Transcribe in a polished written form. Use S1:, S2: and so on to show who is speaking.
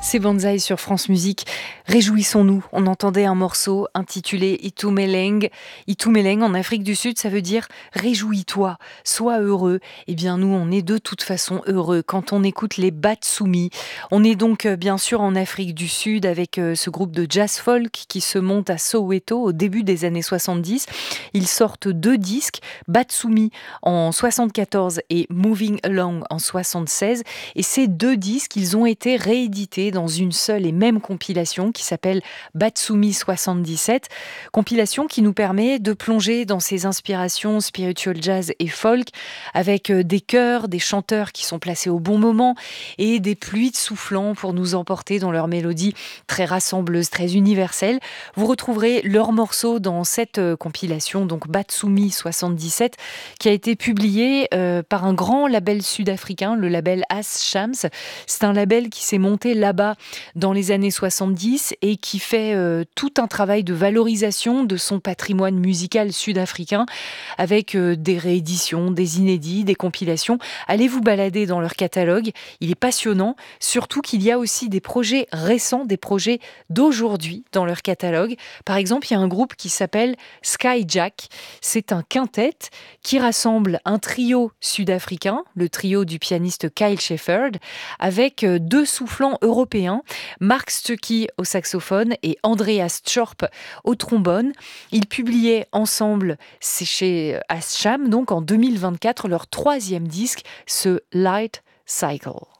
S1: C'est Banzai sur France Musique. Réjouissons-nous. On entendait un morceau intitulé Itumeleng. Itumeleng en Afrique du Sud, ça veut dire réjouis-toi, sois heureux. Eh bien, nous, on est de toute façon heureux quand on écoute les Batsumi. On est donc bien sûr en Afrique du Sud avec ce groupe de jazz folk qui se monte à Soweto au début des années 70. Ils sortent 2 disques, Batsumi en 74 et Moving Along en 76. Et ces 2 disques, ils ont été réédités dans une seule et même compilation qui s'appelle Batsumi 77, compilation qui nous permet de plonger dans ses inspirations spiritual jazz et folk avec des chœurs, des chanteurs qui sont placés au bon moment et des pluies de soufflants pour nous emporter dans leurs mélodies très rassembleuses, très universelles. Vous retrouverez leurs morceaux dans cette compilation, donc Batsumi 77, qui a été publiée par un grand label sud-africain, le label As Shams. C'est un label qui s'est monté là-bas dans les années 70 et qui fait tout un travail de valorisation de son patrimoine musical sud-africain avec des rééditions, des inédits, des compilations. Allez vous balader dans leur catalogue, il est passionnant, surtout qu'il y a aussi des projets récents, des projets d'aujourd'hui dans leur catalogue. Par exemple, il y a un groupe qui s'appelle Skyjack. C'est un quintet qui rassemble un trio sud-africain, le trio du pianiste Kyle Shepherd, avec 2 soufflants européens, Mark Stuckey au saxophone et Andreas Tjorp au trombone. Ils publiaient ensemble, c'est chez Asham, donc en 2024, leur 3e disque, ce Light Cycle.